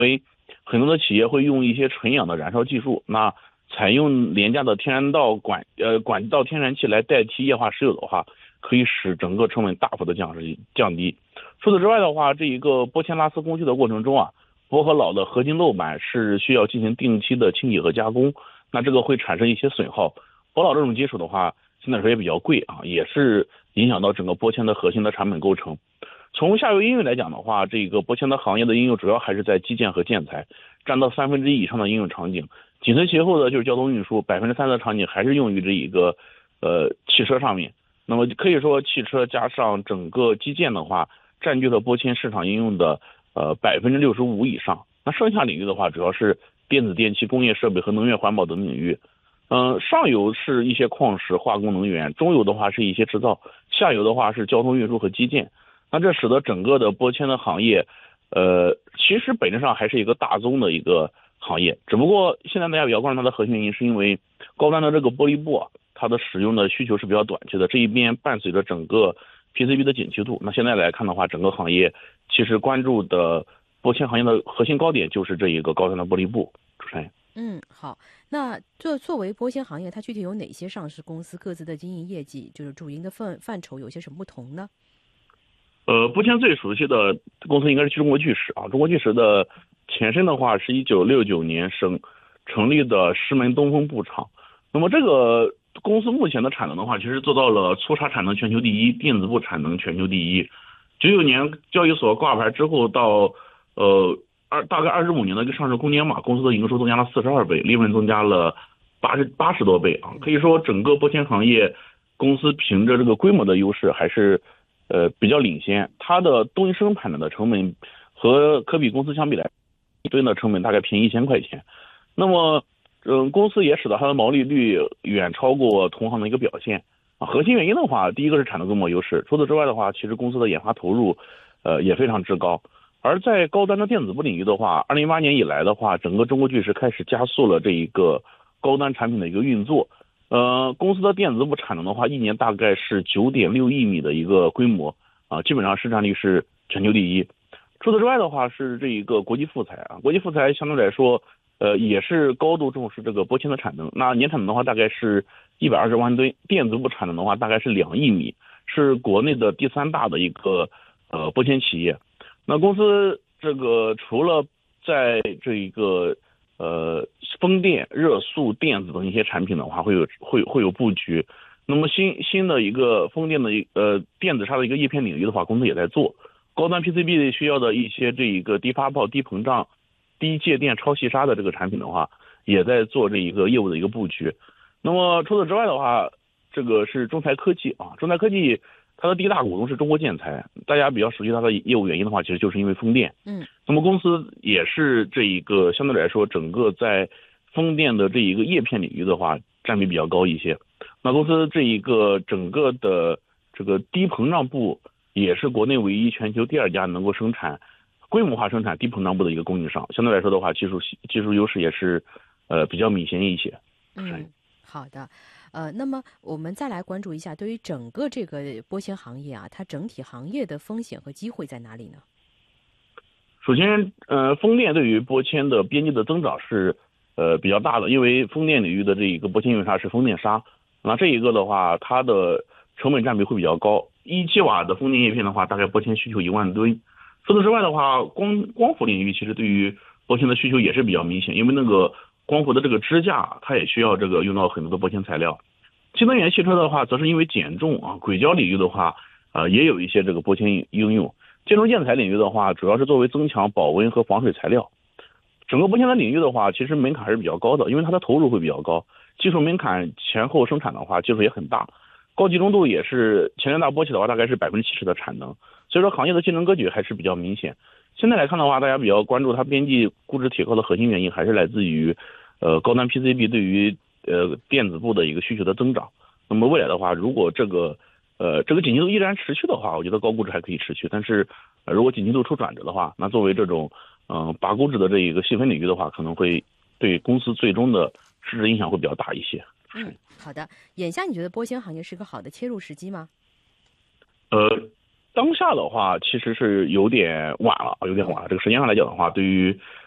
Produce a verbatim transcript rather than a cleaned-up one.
为很多的企业会用一些纯氧的燃烧技术，那采用廉价的天然道管呃管道天然气来代替液化石油的话，可以使整个成本大幅的降低降低。除此之外的话，这一个波铅拉丝工序的过程中啊，薄荷老的合金漏板是需要进行定期的清洗和加工，那这个会产生一些损耗。薄老这种技术的话，现在说也比较贵啊，也是影响到整个波铅的核心的产品构成。从下游应用来讲的话，这个波铅的行业的应用主要还是在基建和建材，占到三分之一以上的应用场景。紧随其后的就是交通运输，百分之三的场景还是用于这一个呃汽车上面。那么可以说，汽车加上整个基建的话，占据了波铅市场应用的呃百分之六十五以上。那剩下领域的话，主要是电子电器、工业设备和能源环保等领域。嗯、呃，上游是一些矿石、化工能源，中游的话是一些制造，下游的话是交通运输和基建。那这使得整个的波铅的行业，呃，其实本质上还是一个大宗的一个行业，只不过现在大家比较关注它的核心原因，是因为高端的这个玻璃布啊，它的使用的需求是比较短缺的。这一边伴随着整个 P C B 的景气度，那现在来看的话，整个行业其实关注的波铅行业的核心高点就是这一个高端的玻璃布。主持人。 嗯，好。那作作为波铅行业，它具体有哪些上市公司各自的经营业绩，就是主营的范范畴有些什么不同呢？ 呃，波铅最熟悉的公司应该是中国巨石啊。中国巨石的前身的话是一九六九年生成立的石门东风布厂。那么这个公司目前的产能的话，其实做到了粗砂产能全球第一，电子布产能全球第一。九九年交易所挂牌之后到呃二大概二十五年的一个上市空间嘛，公司的营收增加了四十二倍，利润增加了八十八十多倍啊。可以说整个波铅行业公司凭着这个规模的优势还是。呃，比较领先，它的东西生产的成本和可比公司相比来，一吨的成本大概便宜一千块钱。那么，嗯，公司也使得它的毛利率远超过同行的一个表现啊。核心原因的话，第一个是产能规模优势，除此之外的话，其实公司的研发投入，呃，也非常之高。而在高端的电子布领域的话，二零一八年以来的话，整个中国巨石开始加速了这一个高端产品的一个运作。呃，公司的电子布产能的话，一年大概是九点六亿米的一个规模啊，基本上市占率是全球第一。除此之外的话，是这一个国际富材啊，国际富材相对来说，呃，也是高度重视这个波铅的产能。那年产能的话，大概是一百二十万吨，电子布产能的话，大概是两亿米，是国内的第三大的一个呃波铅企业。那公司这个除了在这一个呃，风电、热塑、电子等一些产品的话，会有会会有布局。那么新新的一个风电的一呃电子纱的一个叶片领域的话，公司也在做。高端 P C B 需要的一些这一个低发泡、低膨胀、低介电、超细纱的这个产品的话，也在做这一个业务的一个布局。那么除此之外的话，这个是中材科技啊，中材科技。它的第一大股东是中国建材，大家比较熟悉它的业务原因的话，其实就是因为风电。 嗯， 那么公司也是这一个相对来说，整个在风电的这一个叶片领域的话，占比比较高一些。那公司这一个整个的这个低膨胀布，也是国内唯一、全球第二家能够生产规模化生产低膨胀布的一个供应商。相对来说的话，技术技术优势也是呃比较明显一些。 嗯，好的。呃，那么我们再来关注一下，对于整个这个波铅行业啊，它整体行业的风险和机会在哪里呢？ 首先，呃，风电对于波铅的边际的增长是呃比较大的，因为风电领域的这一个波铅用砂是风电砂，那这一个的话，它的成本占比会比较高。一千瓦的风电叶片的话，大概波铅需求一万吨。除此之外的话，光光伏领域其实对于波铅的需求也是比较明显，因为那个光伏的这个支架，它也需要这个用到很多的波铅材料。新能源汽车的话，则是因为减重啊，硅胶领域的话，呃，也有一些这个波铅应用。建筑建材领域的话，主要是作为增强保温和防水材料。整个波铅的领域的话，其实门槛还是比较高的，因为它的投入会比较高，技术门槛前后生产的话，技术也很大，高集中度也是前两大波企的话，大概是百分之七十的产能，所以说行业的竞争格局还是比较明显。现在来看的话，大家比较关注它边际估值提高的核心原因，还是来自于呃高端 P C B 对于呃电子部的一个需求的增长。那么未来的话，如果这个呃这个景气度依然持续的话，我觉得高估值还可以持续。但是、呃、如果景气度出转折的话，那作为这种嗯、呃、拔估值的这一个细分领域的话，可能会对公司最终的市值影响会比较大一些。 嗯，好的。眼下你觉得波铅行业是个好的切入时机吗？ 呃，当下的话其实是有点晚了，有点晚了。这个时间上来讲的话，对于